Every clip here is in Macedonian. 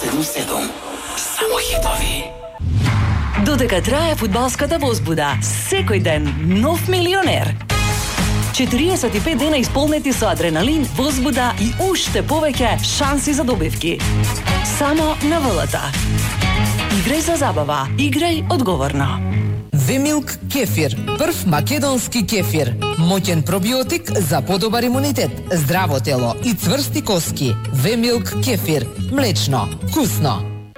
107.7. Само хитови. Додека трае фудбалската возбуда, секој ден нов милионер. 45 дена исполнети со адреналин, возбуда и уште повеќе шанси за добивки. Само на ВЛТ. Играј за забава, играј одговорно. Вемилк кефир, прв македонски кефир. Моќен пробиотик за подобар имунитет, здраво тело и цврсти коски. Вемилк кефир, млечно, вкусно.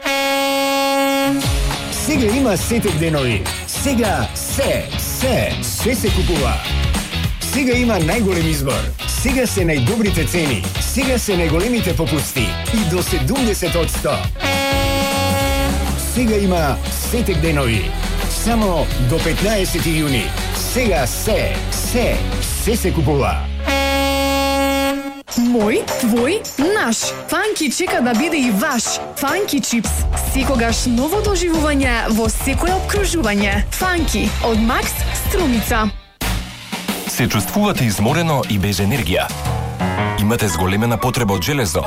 Сега има сеток денови. Сега се купува. Сега има најголем избор. Сега се најдобрите цени. Сега се најголемите попусти. И до 70%. Сега има сеток денови. Само до 15 јуни. Сега се купува. Мој, твој, наш. Фанки чека да биде и ваш. Фанки чипс. Секогаш ново доживување во секое обкружување. Фанки од Макс Струмица. Се чувствувате изморено и без енергија? Имате зголемена потреба од железо?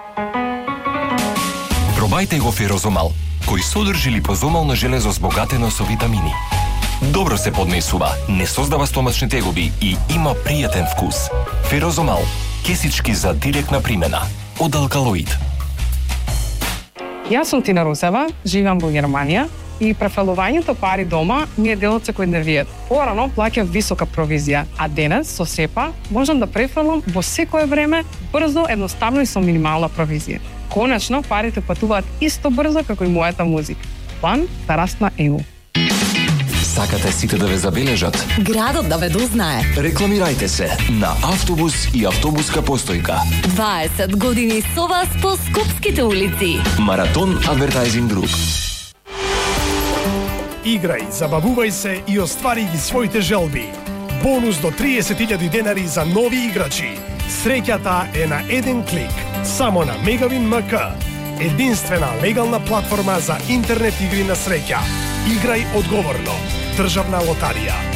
Пробајте го Ферозомал, кој содржи липозомално железо збогатено со витамини. Добро се поднесува, не создава стомачни тегоби и има пријатен вкус. Ферозомал, кесички за директна примена, од Алкалоид. Јас сум Тина Русева, живеам во Германија и префрлувањето пари дома ми е делот кој нервијат. Порано плаќав висока провизија, а денес со СЕПА можам да префрлам во секое време, брзо, едноставно и со минимална провизија. Конечно, парите патуваат исто брзо како и мојата музика. План да растна ЕУ. Сакате сите да ве забележат? Градот да ве дознае. Рекламирајте се на автобус и автобуска постојка. 20 години со вас по скопските улици. Маратон Advertising Group. Играј, забавувај се и оствари ги своите желби. Бонус до 30.000 денари за нови играчи. Среќата е на еден клик. Само на Megavin МК. Единствена легална платформа за интернет игри на среќа. Играј одговорно. Државна лотарија.